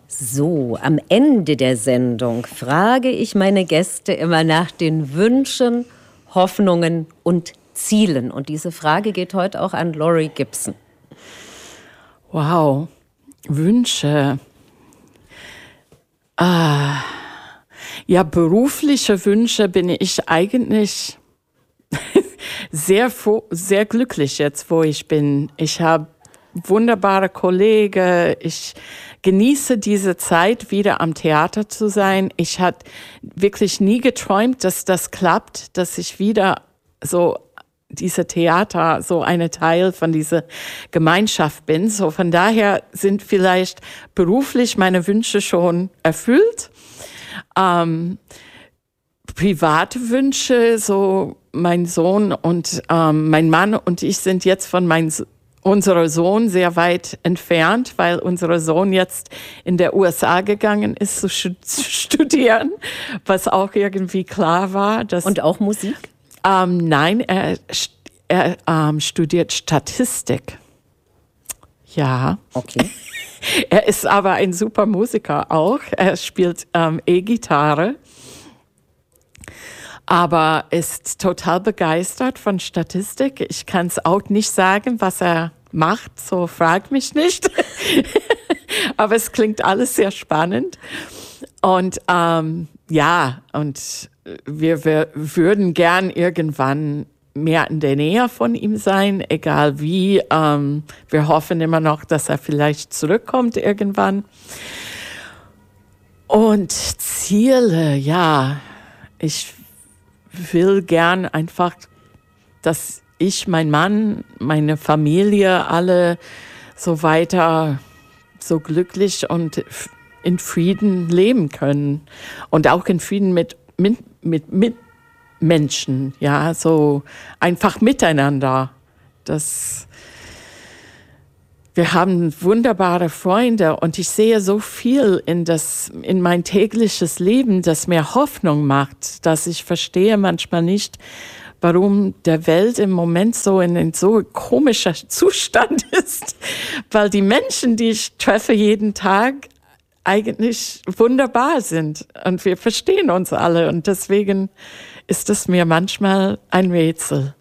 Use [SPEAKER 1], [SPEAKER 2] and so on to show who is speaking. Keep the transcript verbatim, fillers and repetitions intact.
[SPEAKER 1] So, am Ende der Sendung frage ich meine Gäste immer nach den Wünschen, Hoffnungen und Zielen. Und diese Frage geht heute auch an Laurie Gibson.
[SPEAKER 2] Wow, Wünsche. Ah, ja, berufliche Wünsche bin ich eigentlich sehr, sehr glücklich jetzt, wo ich bin. Ich habe wunderbare Kollegen. Ich genieße diese Zeit, wieder am Theater zu sein. Ich hatte wirklich nie geträumt, dass das klappt, dass ich wieder so diese Theater, so eine Teil von dieser Gemeinschaft bin. So von daher sind vielleicht beruflich meine Wünsche schon erfüllt. Ähm, private Wünsche, so mein Sohn und ähm, mein Mann und ich sind jetzt von meinem unser Sohn sehr weit entfernt, weil unser Sohn jetzt in der U S A gegangen ist zu studieren, was auch irgendwie klar war. Dass,
[SPEAKER 1] und auch Musik?
[SPEAKER 2] Ähm, nein, er, er ähm, studiert Statistik. Ja.
[SPEAKER 1] Okay.
[SPEAKER 2] Er ist aber ein super Musiker auch. Er spielt ähm, E-Gitarre. Aber ist total begeistert von Statistik. Ich kann es auch nicht sagen, was er macht, so frag mich nicht. Aber es klingt alles sehr spannend. Und ähm, ja, und wir, wir würden gern irgendwann mehr in der Nähe von ihm sein, egal wie. Ähm, wir hoffen immer noch, dass er vielleicht zurückkommt irgendwann. Und Ziele, ja, ich will gern einfach, dass ich, mein Mann, meine Familie, alle so weiter so glücklich und in Frieden leben können. Und auch in Frieden mit, mit, mit, mit Menschen, ja, so einfach miteinander. Das, wir haben wunderbare Freunde und ich sehe so viel in das, in mein tägliches Leben, das mir Hoffnung macht, dass ich verstehe manchmal nicht, warum der Welt im Moment so in ein so komischer Zustand ist, weil die Menschen, die ich treffe jeden Tag, eigentlich wunderbar sind und wir verstehen uns alle und deswegen ist es mir manchmal ein Rätsel.